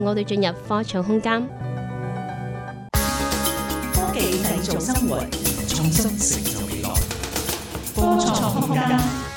我哋進入科創空間， 科技製造生活，創新成就未來。科創空間，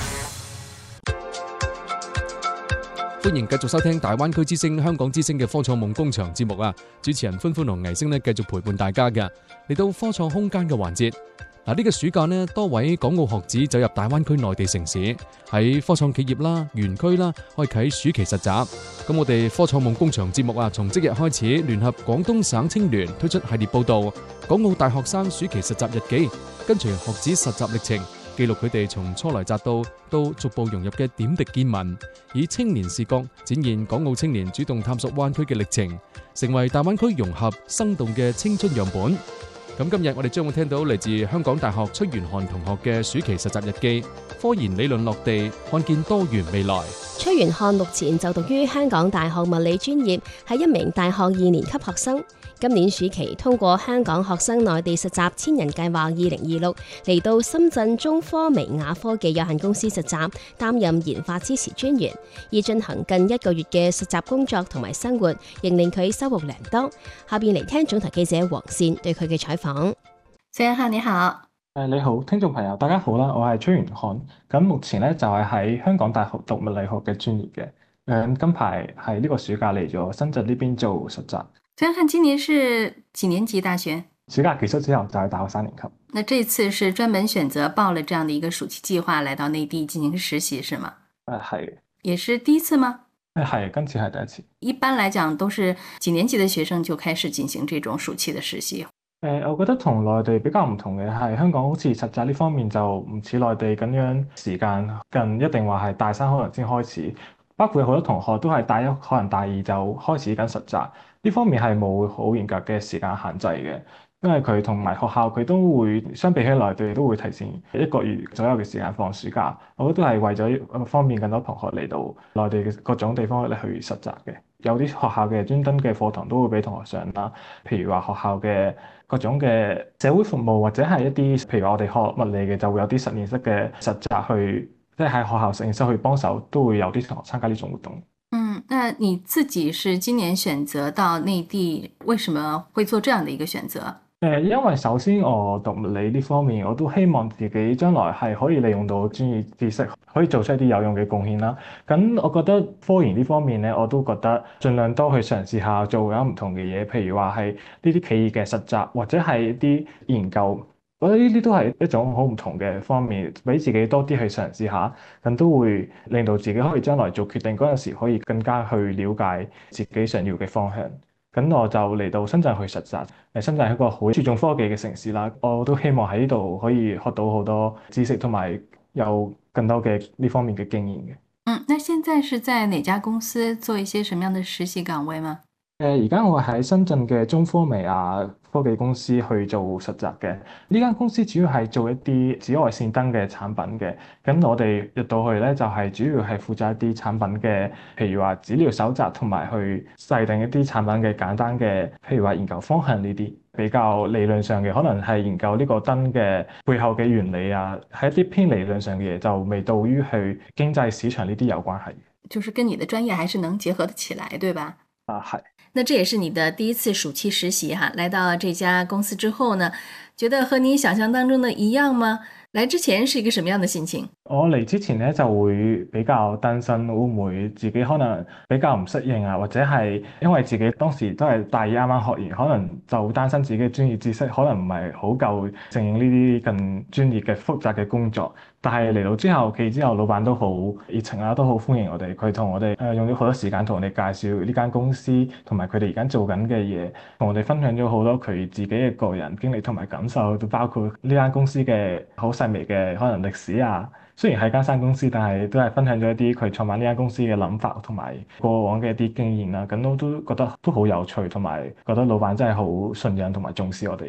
歡迎繼續收聽大灣區之聲、香港之聲嘅科創夢工場節目啊！主持人歡歡同倪星呢，繼續陪伴大家嘅，嚟到科創空間嘅環節。呢個暑假呢，多位港澳學子走入大灣區內地城市，喺科創企業啦、園區啦，開啟暑期實習。咁我哋科創夢工場節目啊，從即日開始聯合廣東省青聯推出系列報道《港澳大學生暑期實習日記》，跟隨學子實習歷程，記錄佢哋從初來乍到逐步融入嘅點滴見聞，以青年視角展現港澳青年主動探索灣區嘅歷程，成為大灣區融合生動嘅青春樣本。咁今日我哋將會聽到嚟自香港大學崔元漢同學嘅暑期實習日記，科研理論落地，看見多元未來。 崔元漢目前就讀於香港大學物理專業，係一名大學2年級學生。今年暑期通過香港學生內地實習千人計劃2026嚟到深圳中科微亞科技有限公司實習，擔任研發支持專員，而進行近1個月嘅實習工作同埋生活，仍令佢收穫良多。下邊嚟聽總台記者黃倩對佢嘅採訪。 崔元漢你好。 你好，聽眾朋友，大家好啦，我係崔元漢。咁目前咧就係喺香港大學讀物理學嘅專業嘅。今排係呢個暑假嚟咗深圳呢邊做實習。 崔元漢今年是幾年級大學？ 暑假結束之後就係大學3年級。 那這次是專門選擇報了這樣的一個暑期計劃來到內地進行實習是嗎？ 係。 也是第一次嗎？ 係，今次係第一次。 一般來講都是幾年級的學生就開始進行這種暑期的實習。 我覺得同內地比較唔同嘅係香港好似實習呢方面就唔似內地咁樣時間近一定話係大三可能先開始，包括有好多同學都係大一可能大二就開始緊實習，呢方面係冇好嚴格嘅時間限制嘅，因為佢同埋學校佢都會相比起內地都會提前1個月左右嘅時間放暑假，我覺得都係為咗方便更多同學嚟到內地嘅各種地方嚟去實習嘅。有啲學校嘅專登嘅課堂都會俾同學上啦，譬如話學校嘅各種嘅社會服務，或者係一啲譬如話我哋學物理嘅就會有啲實驗室嘅實習去，即係喺學校實驗室去幫手，都會有啲同學參加呢種活動。 那你自己是今年選擇到內地，為什麼會做這樣的一個選擇？ 因為首先我讀物理呢方面，我都希望自己將來係可以利用到專業知識，可以做出一啲有用嘅貢獻啦。咁我覺得科研呢方面咧，我都覺得盡量多去嘗試下做有唔同嘅嘢，譬如話係呢啲企業嘅實習，或者係一啲研究。我覺得呢啲都係一種好唔同嘅方面，俾自己多啲去嘗試下，咁都會令到自己可以將來做決定嗰陣時，可以更加去了解自己想要嘅方向。咁我就嚟到深圳去實習。深圳係一個好注重科技嘅城市啦，我都希望喺呢度可以學到好多知識，同埋有更多嘅呢方面嘅經驗嘅。 那現在是在哪家公司做一些什麼樣的實習崗位嗎？ 而家我喺深圳嘅中科微亞科技公司去做實習嘅。呢間公司主要係做一啲紫外線燈嘅產品嘅。咁我哋入到去咧，就係主要係負責一啲產品嘅，譬如話資料搜集同埋去制定一啲產品嘅簡單嘅，譬如話研究方向呢啲比較理論上嘅，可能係研究呢個燈嘅背後嘅原理啊，係一啲偏理論上嘅嘢，就未到於去經濟市場呢啲有關係。 就是跟你的專業還是能結合得起來，對吧？ 係。 那這也是你的第一次暑期實習哈，來到這家公司之後呢，覺得和你想象當中的一樣嗎？來之前是一個什麼樣的心情？我嚟之前咧就會比較擔心會唔會自己可能比較唔適應啊，或者係因為自己當時都係大二啱啱學完，可能就擔心自己嘅專業知識可能唔係好夠適應呢啲更專業嘅複雜嘅工作。但係嚟到之後，老闆都好熱情啦，都好歡迎我哋。佢同我哋用咗好多時間同我哋介紹呢間公司同埋佢哋而家做緊嘅嘢，同我哋分享咗好多佢自己嘅個人經歷同埋感受，都包括呢間公司嘅好細微嘅可能歷史啊。雖然係間新公司，但係都係分享咗一啲佢創辦呢間公司嘅諗法同埋過往嘅一啲經驗啦。咁都覺得都好有趣，同埋覺得老闆真係好信任同埋重視我哋嘅。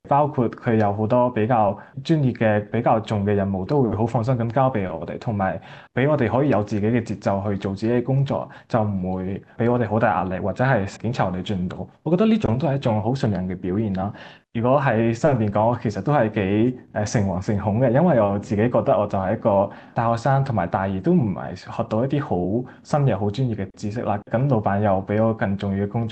包括佢有好多比較專業嘅、比較重嘅任務，都會好放心咁交俾我哋，同埋俾我哋可以有自己嘅節奏去做自己嘅工作，就唔會俾我哋好大壓力，或者係檢查我哋進度。我覺得呢種都係一種好順任嘅表現啦。如果喺心入邊講，我其實都係幾誠惶誠恐嘅，因為我自己覺得我就係一個大學生，同埋大二都唔係學到一啲好深入、好專業嘅知識啦。咁老闆又俾我更重要嘅工作。